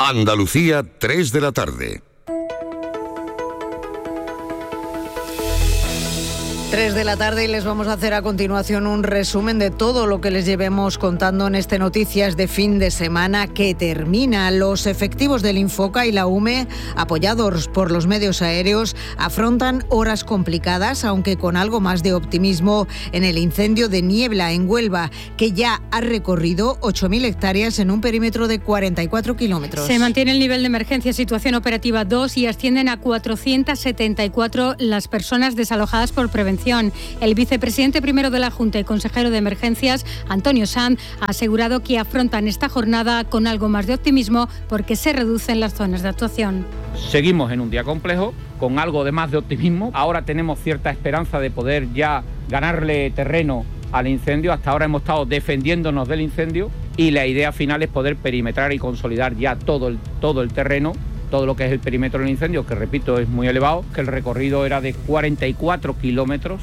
Andalucía, 3 de la tarde. 3 de la tarde y les vamos a hacer a continuación un resumen de todo lo que les llevemos contando en este Noticias de fin de semana que termina. Los efectivos del Infoca y la UME, apoyados por los medios aéreos, afrontan horas complicadas, aunque con algo más de optimismo, en el incendio de Niebla, en Huelva, que ya ha recorrido 8.000 hectáreas en un perímetro de 44 kilómetros. Se mantiene el nivel de emergencia situación operativa 2 y ascienden a 474 las personas desalojadas por prevención. El vicepresidente primero de la Junta y consejero de Emergencias, Antonio Sanz, ha asegurado que afrontan esta jornada con algo más de optimismo porque se reducen las zonas de actuación. Seguimos en un día complejo, con algo de más de optimismo. Ahora tenemos cierta esperanza de poder ya ganarle terreno al incendio. Hasta ahora hemos estado defendiéndonos del incendio y la idea final es poder perimetrar y consolidar ya todo el terreno, todo lo que es el perímetro del incendio, que repito es muy elevado, que el recorrido era de 44 kilómetros.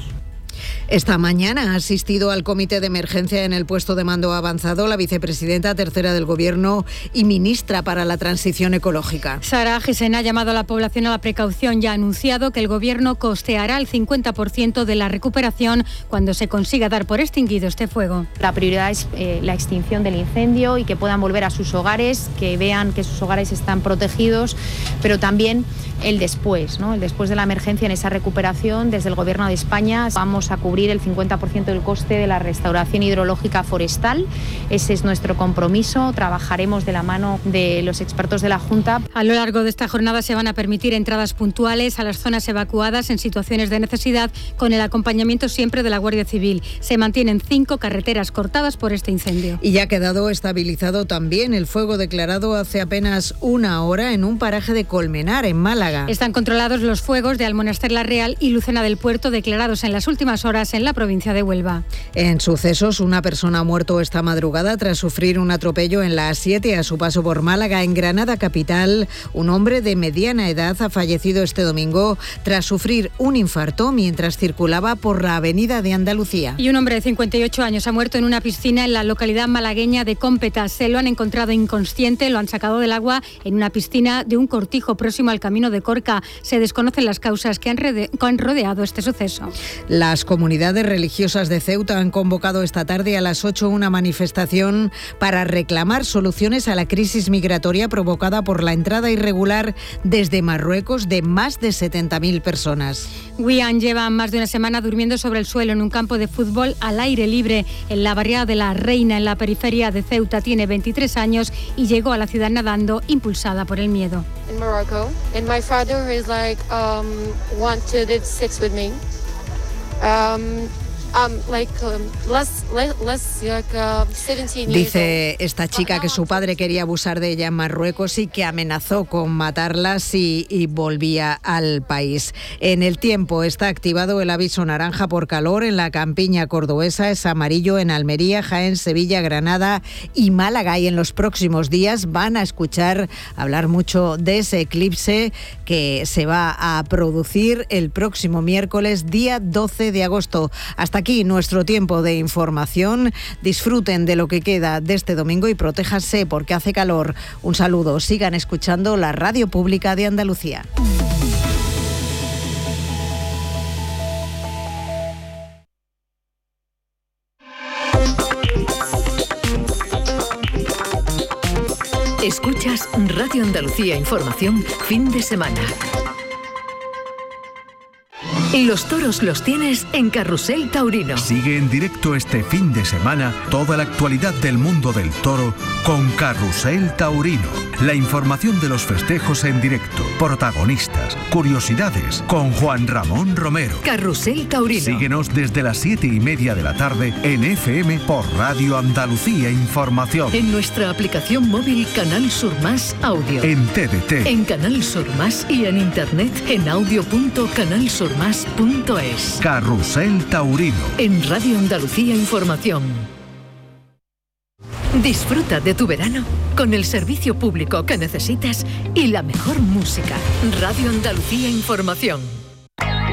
Esta mañana ha asistido al comité de emergencia en el puesto de mando avanzado la vicepresidenta tercera del Gobierno y ministra para la transición ecológica. Sara Agesen ha llamado a la población a la precaución y ha anunciado que el Gobierno costeará el 50% de la recuperación cuando se consiga dar por extinguido este fuego. La prioridad es la extinción del incendio y que puedan volver a sus hogares, que vean que sus hogares están protegidos, pero también el después, ¿no? El después de la emergencia en esa recuperación. Desde el Gobierno de España vamos a cubrir el 50% del coste de la restauración hidrológica forestal. Ese es nuestro compromiso. Trabajaremos de la mano de los expertos de la Junta. A lo largo de esta jornada se van a permitir entradas puntuales a las zonas evacuadas en situaciones de necesidad, con el acompañamiento siempre de la Guardia Civil. Se mantienen 5 carreteras cortadas por este incendio. Y ya ha quedado estabilizado también el fuego declarado hace apenas una hora en un paraje de Colmenar, en Málaga. Están controlados los fuegos de Almonaster la Real y Lucena del Puerto, declarados en las últimas horas en la provincia de Huelva. En sucesos, una persona ha muerto esta madrugada tras sufrir un atropello en la A7 a su paso por Málaga. En Granada capital, un hombre de mediana edad ha fallecido este domingo tras sufrir un infarto mientras circulaba por la avenida de Andalucía. Y un hombre de 58 años ha muerto en una piscina en la localidad malagueña de Cómpetas. Se lo han encontrado inconsciente, lo han sacado del agua en una piscina de un cortijo próximo al camino de Corca. Se desconocen las causas que han rodeado este suceso. Las comunidades religiosas de Ceuta han convocado esta tarde a las 8 una manifestación para reclamar soluciones a la crisis migratoria provocada por la entrada irregular desde Marruecos de más de 70.000 personas. Wian lleva más de una semana durmiendo sobre el suelo en un campo de fútbol al aire libre en la barriada de La Reina, en la periferia de Ceuta. Tiene 23 años y llegó a la ciudad nadando, impulsada por el miedo. In Morocco, and my father is want to live six with me. Dice esta chica que su padre quería abusar de ella en Marruecos y que amenazó con matarla si volvía al país. En el tiempo está activado el aviso naranja por calor en la campiña cordobesa, es amarillo en Almería, Jaén, Sevilla, Granada y Málaga. Y en los próximos días van a escuchar hablar mucho de ese eclipse que se va a producir el próximo miércoles, día 12 de agosto. Hasta aquí nuestro tiempo de información. Disfruten de lo que queda de este domingo y protéjanse porque hace calor. Un saludo. Sigan escuchando la Radio Pública de Andalucía. Escuchas Radio Andalucía Información, fin de semana. Los toros los tienes en Carrusel Taurino. Sigue en directo este fin de semana toda la actualidad del mundo del toro con Carrusel Taurino. La información de los festejos en directo, protagonistas, curiosidades, con Juan Ramón Romero. Carrusel Taurino. Síguenos desde las 7:30 de la tarde en FM por Radio Andalucía Información. En nuestra aplicación móvil Canal Sur Más Audio. En TDT. En Canal Sur Más y en internet en audio.canalsurmas.es. Carrusel Taurino. En Radio Andalucía Información. Disfruta de tu verano con el servicio público que necesitas y la mejor música. Radio Andalucía Información.